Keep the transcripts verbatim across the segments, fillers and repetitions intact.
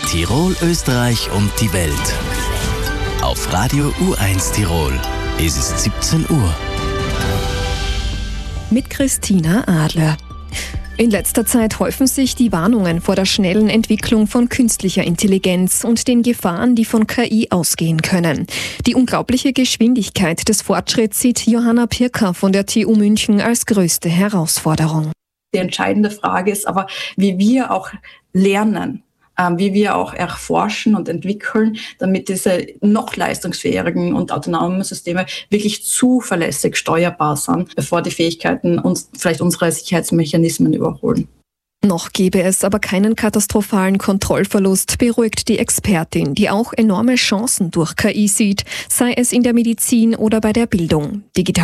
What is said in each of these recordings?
Tirol, Österreich und die Welt. Auf Radio U eins Tirol. Es ist siebzehn Uhr. Mit Christina Adler. In letzter Zeit häufen sich die Warnungen vor der schnellen Entwicklung von künstlicher Intelligenz und den Gefahren, die von K I ausgehen können. Die unglaubliche Geschwindigkeit des Fortschritts sieht Johanna Pirker von der T U München als größte Herausforderung. Die entscheidende Frage ist aber, wie wir auch lernen, wie wir auch erforschen und entwickeln, damit diese noch leistungsfähigen und autonomen Systeme wirklich zuverlässig steuerbar sind, bevor die Fähigkeiten uns vielleicht unsere Sicherheitsmechanismen überholen. Noch gäbe es aber keinen katastrophalen Kontrollverlust, beruhigt die Expertin, die auch enorme Chancen durch K I sieht, sei es in der Medizin oder bei der Bildung.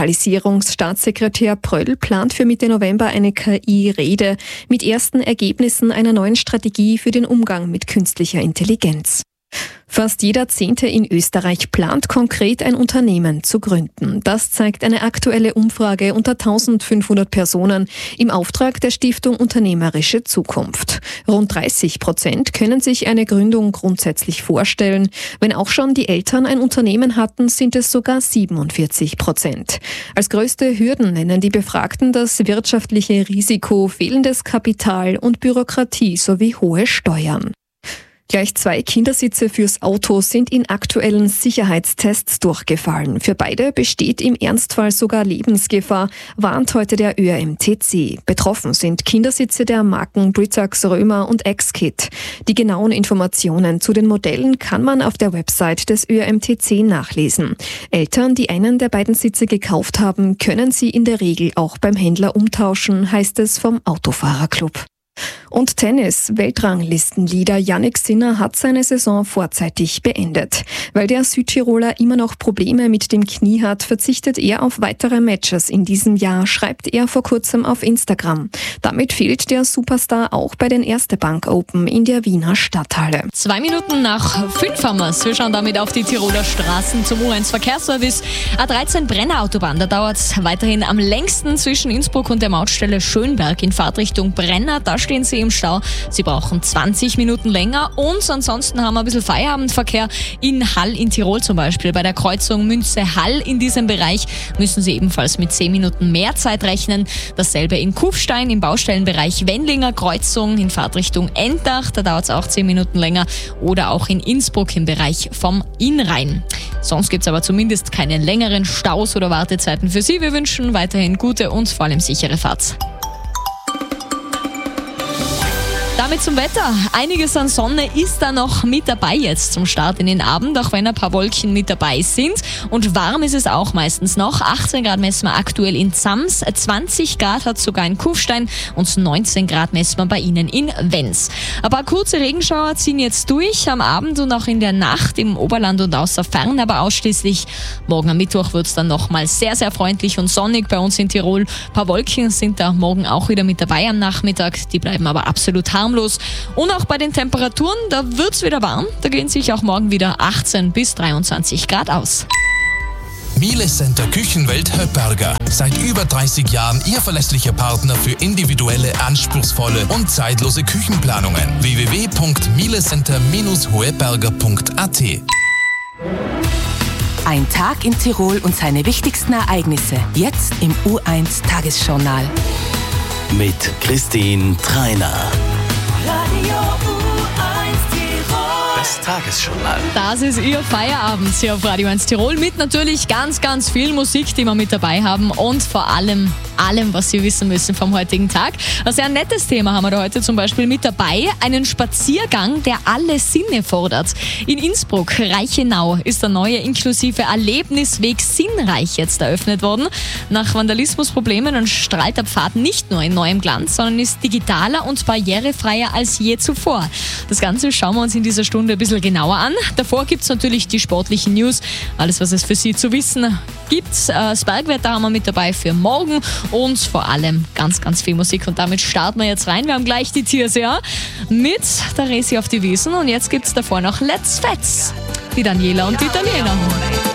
Digitalisierungsstaatssekretär Pröll plant für Mitte November eine K I-Rede mit ersten Ergebnissen einer neuen Strategie für den Umgang mit künstlicher Intelligenz. Fast jeder Zehnte in Österreich plant konkret ein Unternehmen zu gründen. Das zeigt eine aktuelle Umfrage unter eintausendfünfhundert Personen im Auftrag der Stiftung Unternehmerische Zukunft. Rund dreißig Prozent können sich eine Gründung grundsätzlich vorstellen. Wenn auch schon die Eltern ein Unternehmen hatten, sind es sogar siebenundvierzig Prozent. Als größte Hürden nennen die Befragten das wirtschaftliche Risiko, fehlendes Kapital und Bürokratie sowie hohe Steuern. Gleich zwei Kindersitze fürs Auto sind in aktuellen Sicherheitstests durchgefallen. Für beide besteht im Ernstfall sogar Lebensgefahr, warnt heute der Ö R M T C. Betroffen sind Kindersitze der Marken Britax, Römer und X-Kit. Die genauen Informationen zu den Modellen kann man auf der Website des Ö R M T C nachlesen. Eltern, die einen der beiden Sitze gekauft haben, können sie in der Regel auch beim Händler umtauschen, heißt es vom Autofahrerclub. Und Tennis. Weltranglistenleader Jannik Sinner hat seine Saison vorzeitig beendet. Weil der Südtiroler immer noch Probleme mit dem Knie hat, verzichtet er auf weitere Matches in diesem Jahr, schreibt er vor kurzem auf Instagram. Damit fehlt der Superstar auch bei den Erste Bank Open in der Wiener Stadthalle. Zwei Minuten nach fünf haben wir's. Wir schauen damit auf die Tiroler Straßen zum U eins Verkehrsservice. A dreizehn Brenner Autobahn, da dauert es weiterhin am längsten zwischen Innsbruck und der Mautstelle Schönberg in Fahrtrichtung Brenner. Da stehen Sie im Stau. Sie brauchen zwanzig Minuten länger und ansonsten haben wir ein bisschen Feierabendverkehr in Hall in Tirol zum Beispiel. Bei der Kreuzung Münze-Hall in diesem Bereich müssen Sie ebenfalls mit zehn Minuten mehr Zeit rechnen. Dasselbe in Kufstein im Baustellenbereich Wendlinger Kreuzung in Fahrtrichtung Endach. Da dauert es auch zehn Minuten länger. Oder auch in Innsbruck im Bereich vom Innrhein. Sonst gibt es aber zumindest keine längeren Staus oder Wartezeiten für Sie. Wir wünschen weiterhin gute und vor allem sichere Fahrt. Damit zum Wetter. Einiges an Sonne ist da noch mit dabei jetzt zum Start in den Abend, auch wenn ein paar Wolken mit dabei sind. Und warm ist es auch meistens noch. achtzehn Grad messen wir aktuell in Zams, zwanzig Grad hat sogar in Kufstein und neunzehn Grad messen wir bei Ihnen in Wenz. Ein paar kurze Regenschauer ziehen jetzt durch am Abend und auch in der Nacht im Oberland und außer Fern, aber ausschließlich morgen am Mittwoch wird es dann nochmal sehr, sehr freundlich und sonnig bei uns in Tirol. Ein paar Wolken sind da morgen auch wieder mit dabei am Nachmittag, die bleiben aber absolut harmlos. Und auch bei den Temperaturen, da wird es wieder warm. Da gehen sich auch morgen wieder achtzehn bis dreiundzwanzig Grad aus. Miele Center Küchenwelt Höpperger. Seit über dreißig Jahren Ihr verlässlicher Partner für individuelle, anspruchsvolle und zeitlose Küchenplanungen. w w w punkt mielecenter Bindestrich hoeberger punkt a t. Ein Tag in Tirol und seine wichtigsten Ereignisse. Jetzt im U eins Tagesjournal. Mit Christine Treiner. Radio U eins Tirol. Das Tagesjournal. Das ist Ihr Feierabend hier auf Radio eins Tirol mit natürlich ganz, ganz viel Musik, die wir mit dabei haben und vor allem allem, was Sie wissen müssen vom heutigen Tag. Ein sehr nettes Thema haben wir da heute zum Beispiel mit dabei. Einen Spaziergang, der alle Sinne fordert. In Innsbruck, Reichenau, ist der neue inklusive Erlebnisweg Sinnreich jetzt eröffnet worden. Nach Vandalismusproblemen und strahlt der Pfad nicht nur in neuem Glanz, sondern ist digitaler und barrierefreier als je zuvor. Das Ganze schauen wir uns in dieser Stunde ein bisschen genauer an. Davor gibt es natürlich die sportlichen News, alles, was es für Sie zu wissen gibt. Das Bergwetter haben wir mit dabei für morgen und vor allem ganz, ganz viel Musik. Und damit starten wir jetzt rein. Wir haben gleich die Tierseher mit der Resi auf die Wiesen und jetzt gibt es davor noch Let's Fets, die Daniela und die Daniela.